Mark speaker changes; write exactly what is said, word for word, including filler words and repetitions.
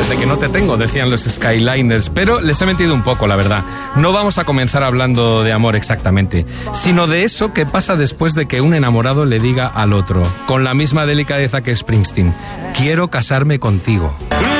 Speaker 1: desde que no te tengo, decían los Skyliners, pero les he mentido un poco, la verdad. No vamos a comenzar hablando de amor exactamente, sino de eso que pasa después de que un enamorado le diga al otro, con la misma delicadeza que Springsteen: quiero casarme contigo.